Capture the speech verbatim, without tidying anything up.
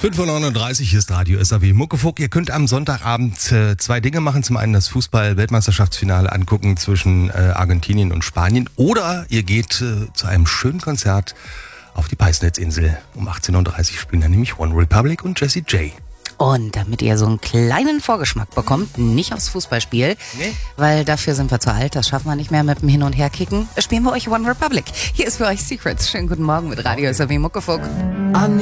fünf Uhr neununddreißig, hier ist Radio S A W Muckefuck. Ihr könnt am Sonntagabend äh, zwei Dinge machen. Zum einen das Fußball-Weltmeisterschaftsfinale angucken zwischen äh, Argentinien und Spanien. Oder ihr geht äh, zu einem schönen Konzert auf die Peisnitzinsel. Um achtzehn Uhr dreißig spielen dann nämlich One Republic und Jessie J. Und damit ihr so einen kleinen Vorgeschmack bekommt, nicht aufs Fußballspiel, Nee. weil dafür sind wir zu alt, das schaffen wir nicht mehr mit dem Hin- und Herkicken, spielen wir euch One Republic. Hier ist für euch Secrets. Schönen guten Morgen mit Radio S A W Muckefuck.